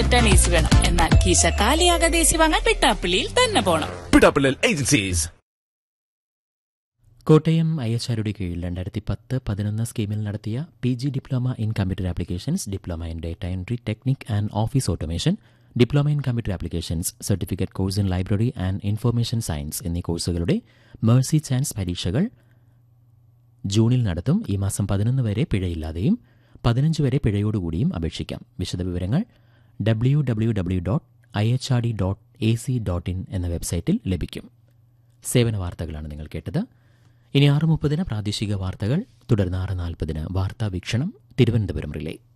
Return AC വേണം. എന്നാൽ കീശ കാലിയാകാതെ AC വാങ്ങാൻ പിട്ടാപ്പിള്ളിയിൽ തന്നെ പോണം. പിട്ടാപ്പിള്ളി ഏജൻസീസ്. കോട്ടയം IHRയുടെ കീഴിൽ 2010-11 സ്കീമിൽ നടത്തിയ PG diploma in computer applications, diploma in data entry technique and office automation, diploma in computer applications, certificate course in library and information science എന്നീ കോഴ്സുകളുടെ മേഴ്സി ചാൻസ് പരീക്ഷകൾ ജൂണിൽ നടത്തും. ഈ മാസം 11 വരെ പിഴയില്ലാതെയും 15 വരെ പിഴയോടുകൂടിയും അപേക്ഷിക്കാം. വിശദവിവരങ്ങൾ www.ihrd.ac.in എന്ന വെബ്സൈറ്റിൽ ലഭിക്കും. സേവന വാർത്തകളാണ് നിങ്ങൾ കേട്ടത്. ഇനി 6:30 പ്രാദേശിക വാർത്തകൾ, തുടർന്ന് 6:40 വാർത്താ വീക്ഷണം തിരുവനന്തപുരം റിലേ.